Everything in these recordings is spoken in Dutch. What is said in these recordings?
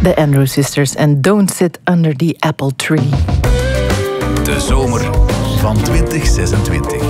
De Andrew Sisters en Don't Sit Under the Apple Tree. De zomer van 2026.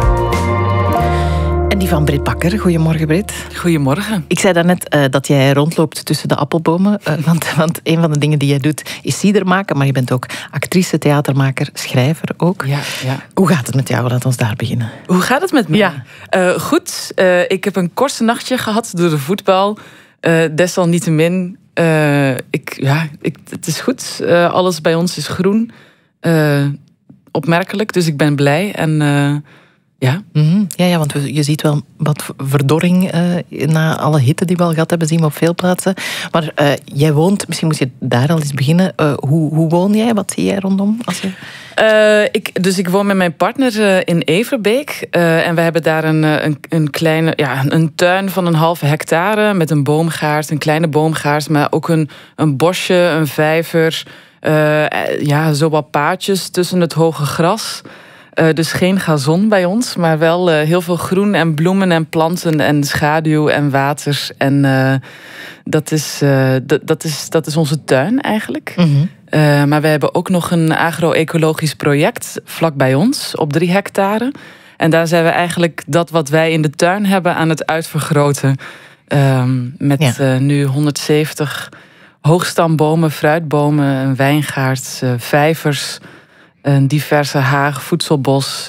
En die van Brit Bakker. Goedemorgen, Brit. Goedemorgen. Ik zei daarnet dat jij rondloopt tussen de appelbomen. Want een van de dingen die jij doet is cider maken. Maar je bent ook actrice, theatermaker, schrijver ook. Ja. Hoe gaat het met jou? Laat ons daar beginnen. Hoe gaat het met me? Ja. Goed. Ik heb een korte nachtje gehad door de voetbal. Desalniettemin. Het is goed. Alles bij ons is groen. Opmerkelijk. Dus ik ben blij. En ja. Mm-hmm. Ja, want je ziet wel wat verdorring na alle hitte die we al gehad hebben, zien we op veel plaatsen. Maar jij woont, misschien moet je daar al eens beginnen. Hoe woon jij? Wat zie jij rondom? Ik woon met mijn partner in Everbeek. En we hebben daar een kleine een tuin van 0,5 hectare met een boomgaard, een kleine boomgaard, maar ook een bosje, een vijver. Zo wat paadjes tussen het hoge gras. Dus geen gazon bij ons, maar wel heel veel groen en bloemen en planten en schaduw en water. En dat is onze tuin eigenlijk. Mm-hmm. Maar we hebben ook nog een agro-ecologisch project vlak bij ons op 3 hectare. En daar zijn we eigenlijk dat wat wij in de tuin hebben aan het uitvergroten. Met nu 170 hoogstambomen, fruitbomen, een wijngaard, vijvers, een diverse haag, voedselbos.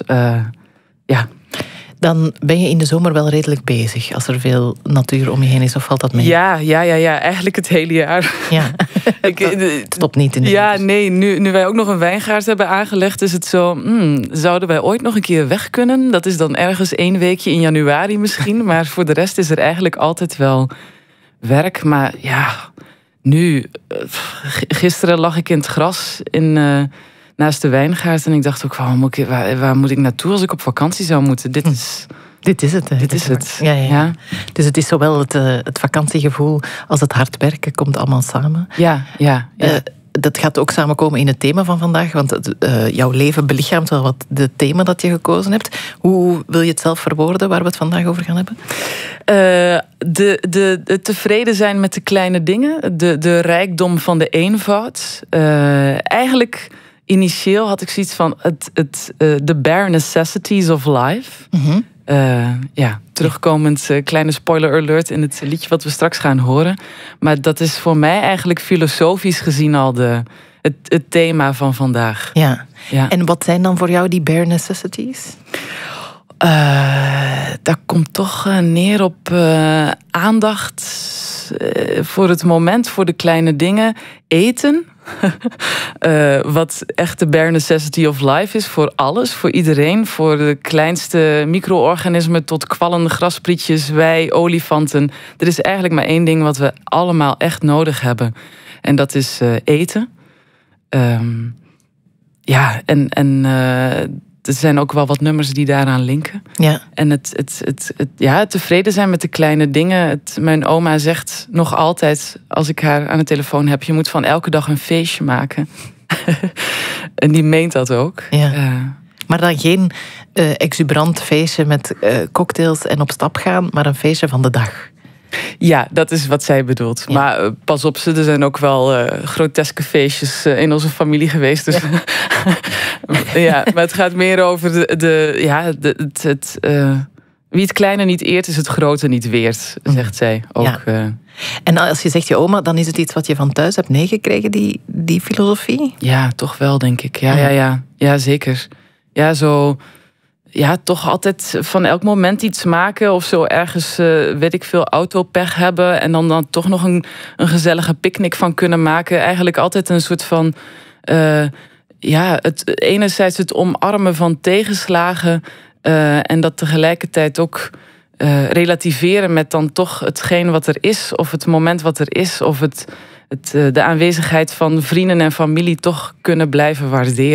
Dan ben je in de zomer wel redelijk bezig als er veel natuur om je heen is, of valt dat mee? Ja. Eigenlijk het hele jaar. Ja. Het stopt niet in de winter. Nee. Nu wij ook nog een wijngaard hebben aangelegd, is het zo, zouden wij ooit nog een keer weg kunnen? Dat is dan ergens 1 weekje in januari misschien. Maar voor de rest is er eigenlijk altijd wel werk. Maar ja, nu, gisteren lag ik in het gras naast de wijngaard en ik dacht ook, waar moet ik naartoe als ik op vakantie zou moeten? Dit is het. Dit is het. Ja. Dus het is zowel het vakantiegevoel als het hard werken, komt allemaal samen. Ja. Dat gaat ook samenkomen in het thema van vandaag, want jouw leven belichaamt wel wat het thema dat je gekozen hebt. Hoe wil je het zelf verwoorden, waar we het vandaag over gaan hebben? De tevreden zijn met de kleine dingen, de rijkdom van de eenvoud. Eigenlijk initieel had ik zoiets van the bare necessities of life. Mm-hmm. Terugkomend, kleine spoiler alert in het liedje wat we straks gaan horen. Maar dat is voor mij eigenlijk filosofisch gezien al het thema van vandaag. Ja. En wat zijn dan voor jou die bare necessities? Dat komt toch neer op aandacht voor het moment, voor de kleine dingen. Eten. Wat echt de bare necessity of life is voor alles, voor iedereen. Voor de kleinste micro-organismen tot kwallende grasprietjes, wij, olifanten. Er is eigenlijk maar 1 ding wat we allemaal echt nodig hebben. En dat is eten. Er zijn ook wel wat nummers die daaraan linken. Ja. En het tevreden zijn met de kleine dingen. Mijn oma zegt nog altijd, als ik haar aan de telefoon heb, je moet van elke dag een feestje maken. En die meent dat ook. Ja. Maar dan geen exuberant feestje met cocktails en op stap gaan, maar een feestje van de dag. Ja, dat is wat zij bedoelt. Ja. Maar pas op, er zijn ook wel groteske feestjes in onze familie geweest. Dus maar het gaat meer over wie het kleine niet eert, is het grote niet weert, zegt zij ook. Ja. En als je zegt je oma, dan is het iets wat je van thuis hebt meegekregen, die filosofie? Ja, toch wel, denk ik. Ja, zeker. Ja, zo. Ja, toch altijd van elk moment iets maken of zo ergens, weet ik veel, autopech hebben en dan toch nog een gezellige picknick van kunnen maken. Eigenlijk altijd een soort van, enerzijds het omarmen van tegenslagen en dat tegelijkertijd ook relativeren met dan toch hetgeen wat er is of het moment wat er is of de aanwezigheid van vrienden en familie toch kunnen blijven waarderen.